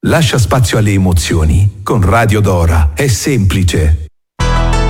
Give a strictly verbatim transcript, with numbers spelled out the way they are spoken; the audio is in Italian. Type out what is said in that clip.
Lascia spazio alle emozioni. Con Radio Dora è semplice.